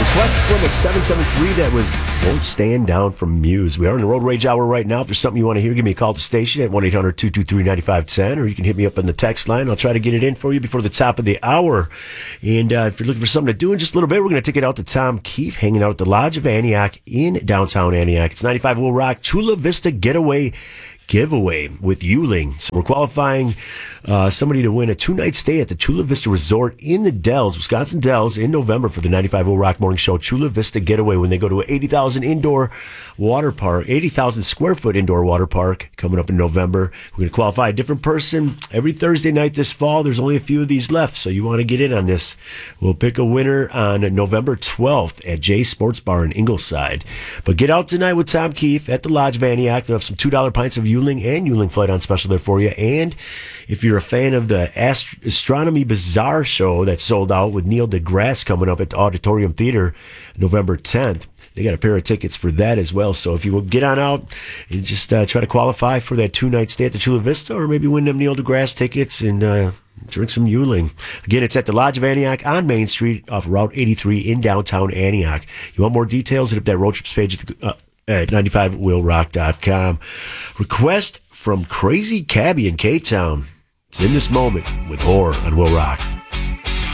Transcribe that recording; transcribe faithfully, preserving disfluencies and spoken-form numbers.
request from a seven seven three that was Won't Stand Down from Muse. We are in the Road Rage Hour right now. If there's something you want to hear, give me a call at the station at one eight hundred two two three nine five one zero, or you can hit me up on the text line. I'll try to get it in for you before the top of the hour. And uh, if you're looking for something to do in just a little bit, we're going to take it out to Tom Keefe, hanging out at the Lodge of Antioch in downtown Antioch. It's ninety-five Will Rock Chula Vista Getaway giveaway with Yuling. So we're qualifying uh, somebody to win a two-night stay at the Chula Vista Resort in the Dells, Wisconsin Dells, in November for the ninety-five Will Rock Morning Show Chula Vista Getaway when they go to an eighty thousand indoor water park, eighty thousand square foot indoor water park coming up in November. We're going to qualify a different person every Thursday night this fall. There's only a few of these left, so you want to get in on this. We'll pick a winner on November twelfth at Jay's Sports Bar in Ingleside. But get out tonight with Tom Keefe at the Lodge of Antioch. They'll have some two dollar pints of Yuling and Yuling Flight on special there for you. And if you're a fan of the Ast- Astronomy Bazaar show that's sold out with Neil deGrasse coming up at the Auditorium Theater November tenth, they got a pair of tickets for that as well. So if you will get on out and just uh, try to qualify for that two-night stay at the Chula Vista, or maybe win them Neil deGrasse tickets and uh, drink some Yuling. Again, it's at the Lodge of Antioch on Main Street off Route eighty-three in downtown Antioch. You want more details? Hit up that road trips page at the, uh, at ninety-five will rock dot com. Request from Crazy Cabby in K-Town. It's In This Moment with Whore on Will Rock.